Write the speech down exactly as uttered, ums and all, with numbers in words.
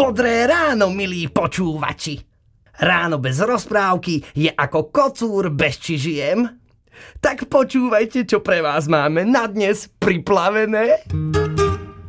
Bodré ráno, milí počúvači. Ráno bez rozprávky je ako kocúr bez čižiem. Tak počúvajte, čo pre vás máme na dnes priplavené.